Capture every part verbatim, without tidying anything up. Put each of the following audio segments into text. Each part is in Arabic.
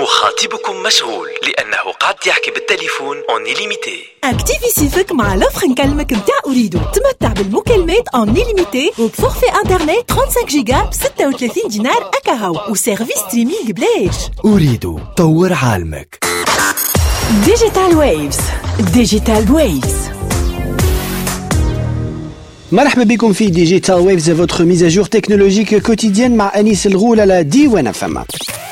مخاطبكم مشغول لأنه قاعد يحكي بالتليفون اون ليميتي. اكتيفي سيفك مع لوفر نكلمك متاع أريدو. تمتع بالمكالمات اون ليميتي وبفورفي انترنت خمسة وثلاثين جيجا ب ستة وثلاثين دينار أكاهو وسيرفيس ستريمينج بلاش. أريدو طور عالمك. ديجيتال ويفز. ديجيتال ويفز. مرحبا بكم في ديجيتال ويفز، votre mise à jour technologique quotidienne مع أنيس الغول على دي وين اف ام.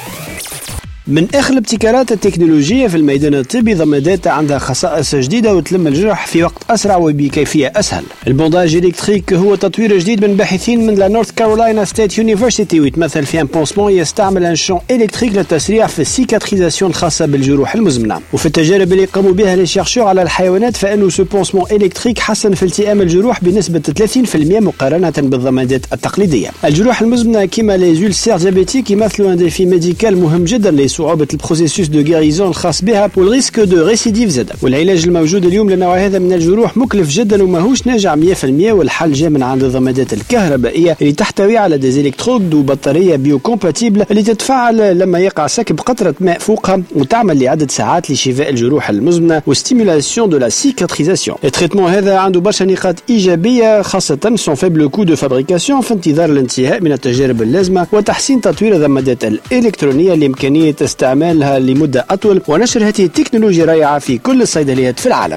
من آخر الابتكارات التكنولوجية في الميدان الطبي ضم داتا عندها خصائص جديدة وتلم الجرح في وقت أسرع وبكيفية أسهل. البونداج إلكتريك هو تطوير جديد من باحثين من نورث كارولاينا ستيت يونيفرسيتي، ويتمثل في ان بونسمون يستعمل ان شون إلكتريك للتسريع في السيكاتريزاسيون الخاصة بالجروح المزمنة. وفي التجارب اللي قاموا بها لي شيرشور على الحيوانات فإنه سو بونسمون إلكتريك حسن في التئام الجروح بنسبة ثلاثين بالمئة مقارنة بالضمادات التقليدية. الجروح المزمنة كما لي زولسير ديابيتيك يمثلوا ان ديفي ميديكال مهم جدا صعوبة البروسيسوس دو غيريزون الخاص بها والريسك دو ريسيديف زاد. والعلاج الموجود اليوم للنوع هذا من الجروح مكلف جدا وماهوش ناجع مئة بالمئة، والحل جاء من عند الضمادات الكهربائية اللي تحتوي على ديزيلكترود وبطارية بيو كومباتيبل اللي تتفاعل لما يقع سكب قطرة ماء فوقها وتعمل لعدة ساعات لشفاء الجروح المزمنة وستيمولاسيون دو لا سيكاتريزاسيون. التريتمون هذا عنده برشا نقاط إيجابية، خاصة سون فيبل كو دو فابريكاسيون في انتظار الانتهاء من التجارب اللازمة وتحسين تطوير الضمادات الإلكترونية لإمكانية استعمالها لمدة أطول ونشر هذه التكنولوجيا رائعة في كل الصيدليات في العالم.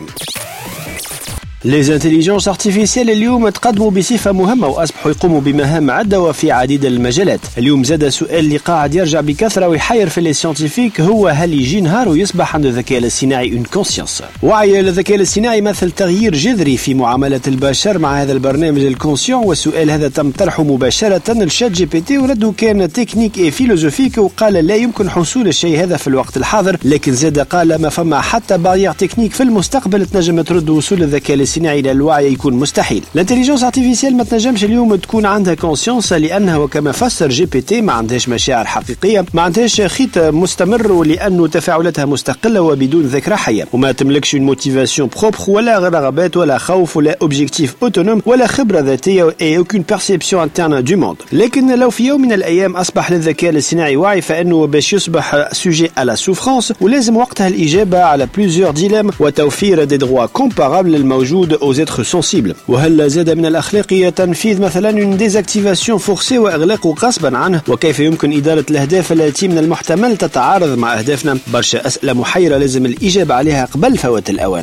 Les intelligences artificielles اليوم تقدموا بصفة مهمة وأصبحوا يقوموا بمهام عدة وفي عديد المجالات. اليوم زاد سؤال اللي قاعد يرجع بكثرة ويحير في السيانتيفيك، هو هل يجي نهار ويصبح عند الذكاء الاصطناعي اون كونسيونس؟ وعي الذكاء الاصطناعي مثل تغيير جذري في معاملة البشر مع هذا البرنامج الكونسيون، والسؤال هذا تم طرحه مباشرة للشات جي بي تي ورده كان تكنيك اي فيلوزوفيك، وقال لا يمكن حصول الشيء هذا في الوقت الحاضر، لكن زاد قال ما فما حتى بارير تكنيك في المستقبل تنجم ترد وصول الذكاء الاصطناعي إلى الوعي يكون مستحيل. الانتليجنس ارتيفيسيال ما تنجمش اليوم تكون عندها كونسيونس لأنها وكما فسر جي بي تي ما عندهاش مشاعر حقيقية، ما عندهاش خيط مستمر، ولأنه تفاعلاتها مستقلة وبدون ذاكرة حية، وما تملكش une موتيفاسيون بروبر ولا رغبات ولا خوف ولا اوبجيكتيف اوتونوم ولا خبرة ذاتية et aucune perception interne du monde. لكن لو في يوم من الأيام أصبح للذكاء الاصطناعي وعي فإنه باش يصبح سوجي على سوفرانس، ولازم وقتها الإجابة على بليزيور ديلام وتوفير دي دروا كومبارابل الموجود aux êtres sensibles. وهل زاد من الأخلاقية تنفيذ مثلا une désactivation forcée وإغلاق غصبا عنه؟ وكيف يمكن إدارة الأهداف التي من المحتمل تتعارض مع أهدافنا؟ برشا أسئلة محيرة لازم الإجابة عليها قبل فوات الأوان.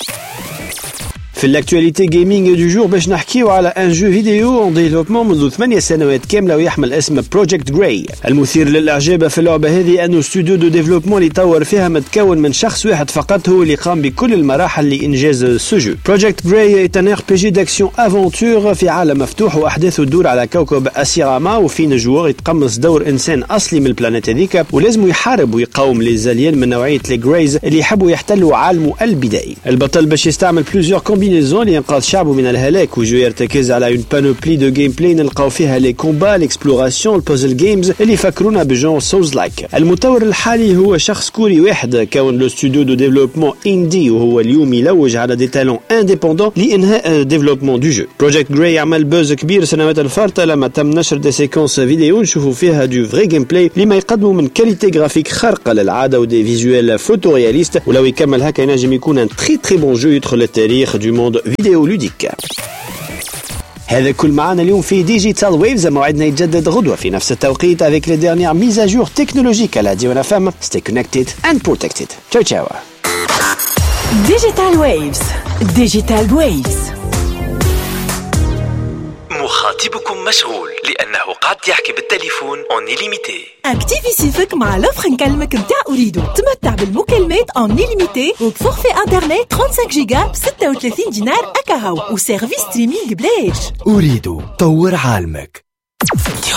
في الاكtualité جيمنج دو جور باش نحكيو على ان جو فيديو اون ديفلوبمون منذ ثمانية سنوات كامله ويحمل اسم بروجكت جراي. المثير للاعجاب في اللعبه هذه انه استوديو دو ديفلوبمون اللي طور فيها متكون من شخص واحد فقط هو اللي قام بكل المراحل لانجاز السجو. بروجكت جراي ان ار بي جي داكسيون افونتور في عالم مفتوح واحداثه تدور على كوكب اسيراما، وفين جوار يتقمص دور انسان اصلي من البلانيت هذيك ولازم يحارب ويقاوم لي زاليين من نوعيه لي جرايز اللي يحبوا يحتلوا عالمه البدائي. البطل باش يستعمل بلوزيور كومبينيزون لإنقاذ شعبه من الهلاك، وجو يرتكز على اون بانوبلي دو جيم بلاي نلقاو فيها لي كومبا، ليكسبلوراسيون، البازل جيمز اللي يفكرونا بجون سولز لايك. المطور الحالي هو شخص كوري واحد كون لو ستوديو دو ديفلوبمون اندي، وهو اليوم يلوج على دي تالون انديبوندون لإنهاء ديفلوبمون دو جو. بروجكت جراي عمل بوز كبير سنوات الفارطة لما تم نشر دي سيكونس فيديو نشوفوا فيها دو فري جيم بلاي لما يقدموا من كاليتي جرافيك خارقة للعادة ودي فيزوال فوتو رياليست، ولو يكمل هكا ينجم يكون ان تري تري بون جو يدخل للتاريخ دو موند فيديو لوديك. هذا كل معنا اليوم في ديجيتال ويفز، موعدنا يتجدد غدوة في نفس التوقيت avec les dernières mises à jour technologiques à la دي وان اف ام. Stay connected and protected. Ciao ciao. ديجيتال ويفز. ديجيتال ويفز. مخاطبكم مشغول لأنه قاعد يحكي بالتليفون اون ليميتي. اكتيفي سيفك مع لوفر نكلمك متاع أريدو. تمتع بالمكالمات اون ليميتي وبفورفي انترنت خمسة وثلاثين جيجا ب ستة وثلاثين دينار أكاهو وسيرفيس ستريمينج بلاش. أريدو طور عالمك.